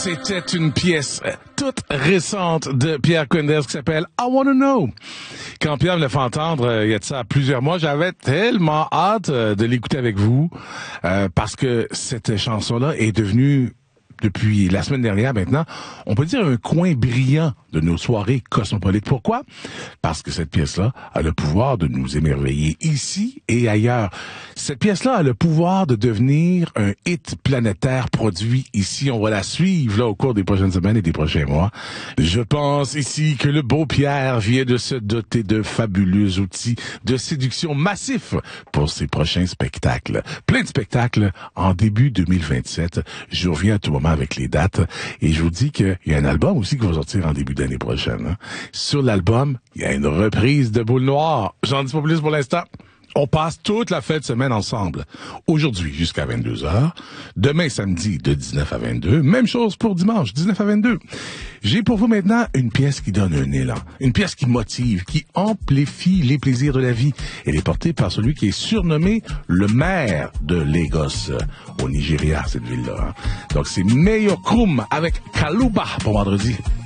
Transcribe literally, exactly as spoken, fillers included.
C'était une pièce toute récente de Pierre Quenders qui s'appelle I Wanna Know. Quand Pierre me l'a fait entendre, euh, il y a de ça plusieurs mois, j'avais tellement hâte euh, de l'écouter avec vous euh, parce que cette chanson-là est devenue, depuis la semaine dernière maintenant, on peut dire un coin brillant de nos soirées cosmopolites. Pourquoi? Parce que cette pièce-là a le pouvoir de nous émerveiller ici et ailleurs. Cette pièce-là a le pouvoir de devenir un hit planétaire produit ici. On va la suivre là au cours des prochaines semaines et des prochains mois. Je pense ici que le beau Pierre vient de se doter de fabuleux outils de séduction massifs pour ses prochains spectacles. Plein de spectacles en début deux mille vingt-sept. Je reviens à tout moment avec les dates et je vous dis qu'il y a un album aussi qui va sortir en début d'année prochaine. Hein. Sur l'album, il y a une reprise de Boule Noire. J'en dis pas plus pour l'instant. On passe toute la fête de semaine ensemble. Aujourd'hui jusqu'à vingt-deux heures. Demain samedi de dix-neuf à vingt-deux. Même chose pour dimanche, dix-neuf à vingt-deux. J'ai pour vous maintenant une pièce qui donne un élan. Une pièce qui motive, qui amplifie les plaisirs de la vie. Elle est portée par celui qui est surnommé le maire de Lagos, au Nigeria, cette ville-là. Hein. Donc c'est Mayor Krum avec Kaluba pour vendredi.